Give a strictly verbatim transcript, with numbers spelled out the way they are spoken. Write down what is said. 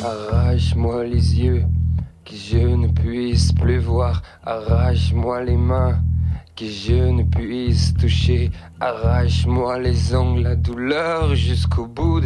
Arrache-moi les yeux, que je ne puisse plus voir. Arrache-moi les mains, que je ne puisse toucher. Arrache-moi les ongles, la douleur jusqu'au bout.